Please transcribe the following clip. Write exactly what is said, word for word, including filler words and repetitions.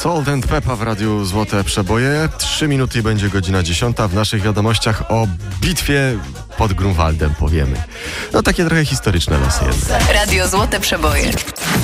Salt and Pepper w Radiu Złote Przeboje. Trzy minuty i będzie godzina dziesiąta. W naszych wiadomościach o bitwie pod Grunwaldem powiemy. No takie trochę historyczne losy jednak. Radio Złote Przeboje.